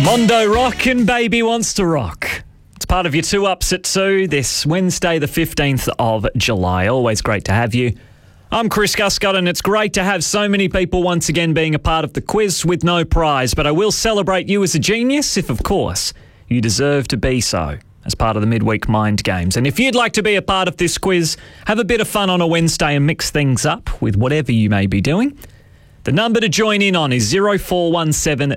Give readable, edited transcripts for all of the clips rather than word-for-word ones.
Mondo Rock and Baby Wants to Rock. It's part of your 2 Ups at 2 this Wednesday, the 15th of July. Always great to have you. I'm Chris Guscott, and it's great to have so many people once again being a part of the quiz with no prize. But I will celebrate you as a genius if, of course, you deserve to be so as part of the midweek mind games. And if you'd like to be a part of this quiz, have a bit of fun on a Wednesday and mix things up with whatever you may be doing, the number to join in on is 0417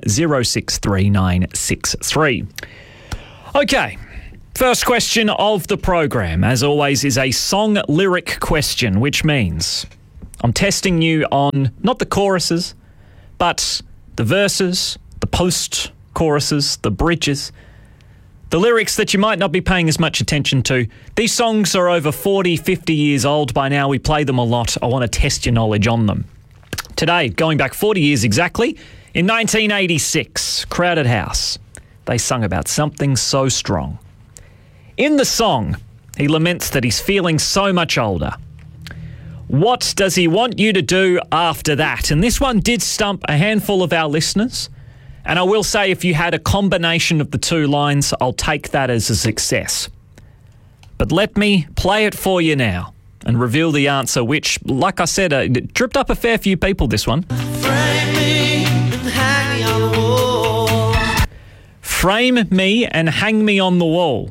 063963. Okay, first question of the program, as always, is a song lyric question, which means I'm testing you on not the choruses, but the verses, the post-choruses, the bridges, the lyrics that you might not be paying as much attention to. These songs are over 40, 50 years old by now. We play them a lot. I want to test your knowledge on them. Today, going back 40 years exactly, in 1986, Crowded House, they sung about something so strong. In the song, he laments that he's feeling so much older. What does he want you to do after that? And this one did stump a handful of our listeners. And I will say, if you had a combination of the two lines, I'll take that as a success. But let me play it for you now and reveal the answer, which, like I said, it tripped up a fair few people, this one. Frame me and hang me on the wall. Frame me and hang me on the wall.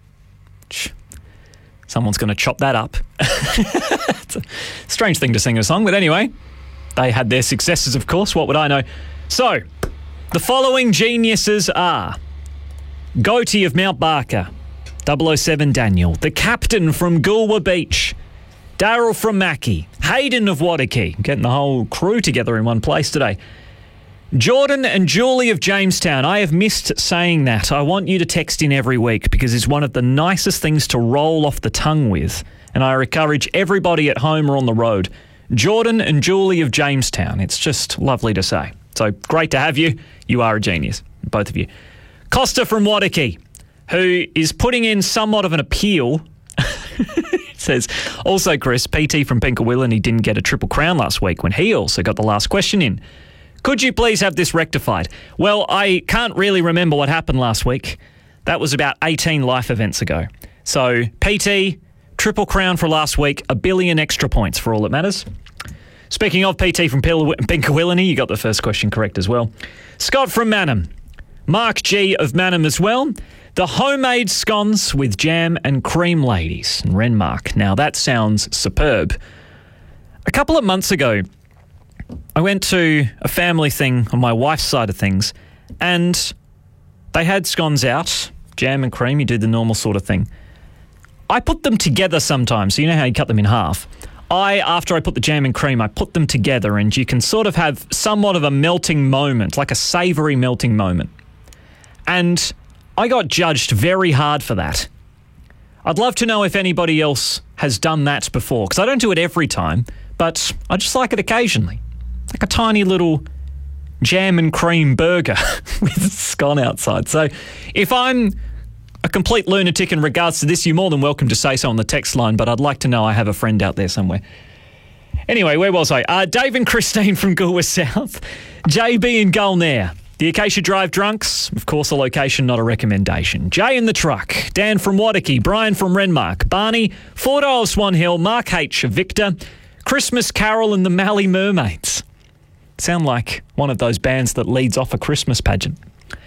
Someone's going to chop that up. It's a strange thing to sing a song, but anyway, they had their successes, of course. What would I know? So, the following geniuses are Goatee of Mount Barker, 007 Daniel, the captain from Goolwa Beach, Daryl from Mackie, Hayden of Wadaki, getting the whole crew together in one place today, Jordan and Julie of Jamestown. I have missed saying that. I want you to text in every week because it's one of the nicest things to roll off the tongue with, and I encourage everybody at home or on the road. Jordan and Julie of Jamestown. It's just lovely to say. So great to have you. You are a genius, both of you. Costa from Wadaki, who is putting in somewhat of an appeal. It says, also, Chris, PT from Pinkawillan, didn't get a Triple Crown last week when he also got the last question in. Could you please have this rectified? Well, I can't really remember what happened last week. That was about 18 life events ago. So, PT, Triple Crown for last week, 1 billion extra points for all that matters. Speaking of PT from Pinkawillan, you got the first question correct as well. Scott from Mannum, Mark G of Mannum as well. The homemade scones with jam and cream ladies in Renmark. Now, that sounds superb. A couple of months ago, I went to a family thing on my wife's side of things, and they had scones out, jam and cream. You do the normal sort of thing. I put them together sometimes, so you know how you cut them in half. After I put the jam and cream, I put them together, and you can sort of have somewhat of a melting moment, like a savoury melting moment. And I got judged very hard for that. I'd love to know if anybody else has done that before, because I don't do it every time, but I just like it occasionally. Like a tiny little jam and cream burger with scone outside. So if I'm a complete lunatic in regards to this, you're more than welcome to say so on the text line, but I'd like to know I have a friend out there somewhere. Anyway, where was I? Dave and Christine from Goolwa South, JB and Gulnair. The Acacia Drive Drunks, of course, a location, not a recommendation. Jay in the Truck, Dan from Wadaki, Brian from Renmark, Barney, Fordo of Swan Hill, Mark H. of Victor, Christmas Carol and the Mallee Mermaids. Sound like one of those bands that leads off a Christmas pageant.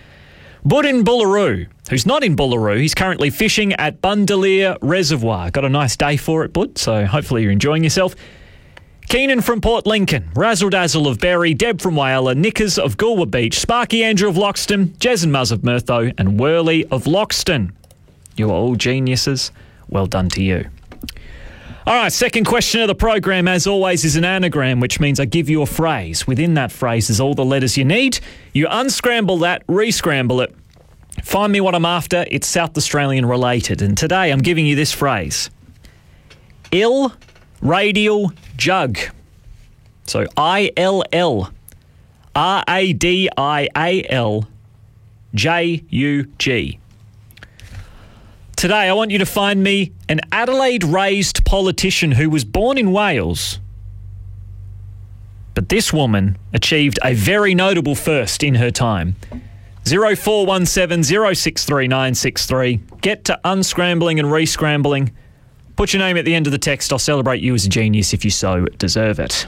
Bud in Bullaroo, who's not in Bullaroo, he's currently fishing at Bundaleer Reservoir. Got a nice day for it, Bud, so hopefully you're enjoying yourself. Keenan from Port Lincoln, Razzle Dazzle of Berry, Deb from Whyalla, Nickers of Goolwa Beach, Sparky Andrew of Loxton, Jez and Muzz of Mertho, and Worley of Loxton. You are all geniuses. Well done to you. All right, second question of the program, as always, is an anagram, which means I give you a phrase. Within that phrase is all the letters you need. You unscramble that, re-scramble it. Find me what I'm after. It's South Australian related. And today I'm giving you this phrase. Ill radial jug. So ILL RADIAL JUG. Today I want you to find me an Adelaide-raised politician who was born in Wales. But this woman achieved a very notable first in her time. 0417 063 963. Get to unscrambling and re-scrambling. Put your name at the end of the text. I'll celebrate you as a genius if you so deserve it.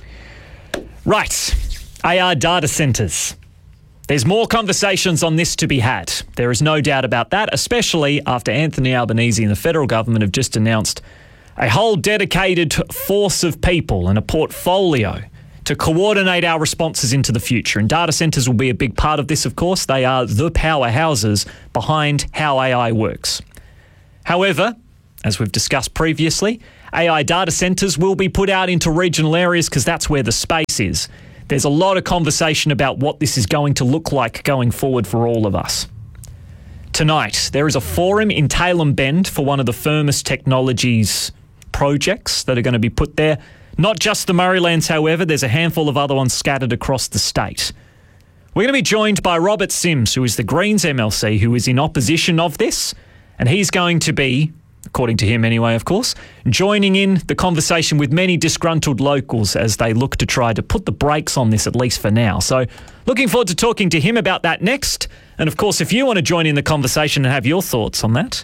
Right. AR data centres. There's more conversations on this to be had. There is no doubt about that, especially after Anthony Albanese and the federal government have just announced a whole dedicated force of people and a portfolio to coordinate our responses into the future. And data centres will be a big part of this, of course. They are the powerhouses behind how AI works. However, as we've discussed previously, AI data centres will be put out into regional areas because that's where the space is. There's a lot of conversation about what this is going to look like going forward for all of us. Tonight, there is a forum in Tailem Bend for one of the Firmus Technologies projects that are going to be put there. Not just the Murraylands, however, there's a handful of other ones scattered across the state. We're going to be joined by Robert Sims, who is the Greens MLC, who is in opposition of this, and he's going to be, according to him anyway, of course, joining in the conversation with many disgruntled locals as they look to try to put the brakes on this, at least for now. So looking forward to talking to him about that next. And of course, if you want to join in the conversation and have your thoughts on that,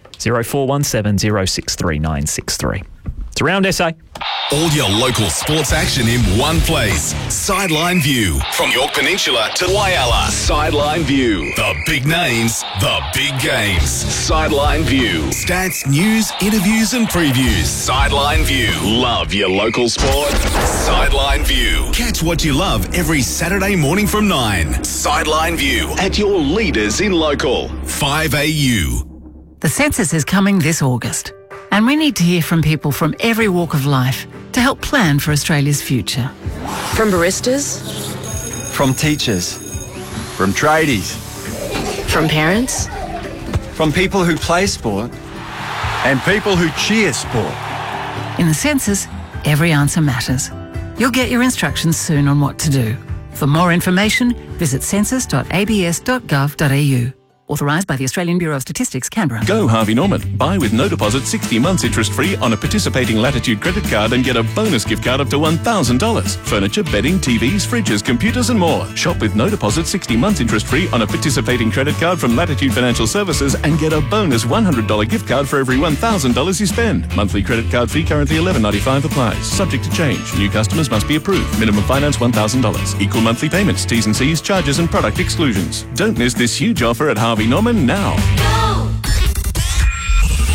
0417 063 963. It's Around SA. All your local sports action in one place. Sideline View. From York Peninsula to Whyalla. Sideline View. The big names, the big games. Sideline View. Stats, news, interviews and previews. Sideline View. Love your local sport. Sideline View. Catch what you love every Saturday morning from 9. Sideline View. At your leaders in local. 5AU. The census is coming this August, and we need to hear from people from every walk of life to help plan for Australia's future. From baristas, From teachers, from tradies, from parents, from people who play sport, and people who cheer sport. In the census, every answer matters. You'll get your instructions soon on what to do. For more information, visit census.abs.gov.au. Authorised by the Australian Bureau of Statistics, Canberra. Go Harvey Norman. Buy with no deposit 60 months interest-free on a participating Latitude credit card and get a bonus gift card up to $1,000. Furniture, bedding, TVs, fridges, computers and more. Shop with no deposit 60 months interest-free on a participating credit card from Latitude Financial Services and get a bonus $100 gift card for every $1,000 you spend. Monthly credit card fee currently $11.95 applies. Subject to change. New customers must be approved. Minimum finance $1,000. Equal monthly payments, T's and C's, charges and product exclusions. Don't miss this huge offer at Harvey Norman now.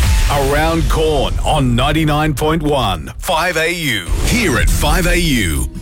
Around Corn on 99.1 5AU. Here at 5AU.